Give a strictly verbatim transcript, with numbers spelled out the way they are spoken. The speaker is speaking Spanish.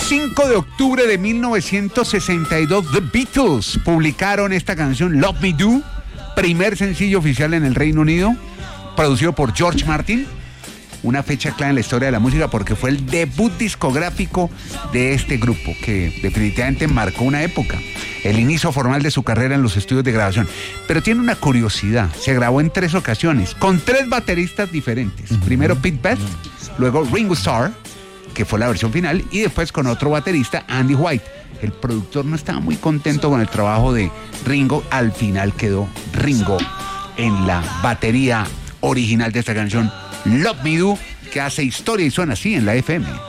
cinco de octubre de mil novecientos sesenta y dos, The Beatles publicaron esta canción, Love Me Do, primer sencillo oficial en el Reino Unido, producido por George Martin. Una fecha clave en la historia de la música porque fue el debut discográfico de este grupo que definitivamente marcó una época, el inicio formal de su carrera en los estudios de grabación. Pero tiene una curiosidad, se grabó en tres ocasiones con tres bateristas diferentes. Uh-huh. Primero Pete Best, luego Ringo Starr, que fue la versión final, y después con otro baterista, Andy White. El productor no estaba muy contento con el trabajo de Ringo, al final quedó Ringo en la batería original de esta canción, Love Me Do, que hace historia y suena así en la F M.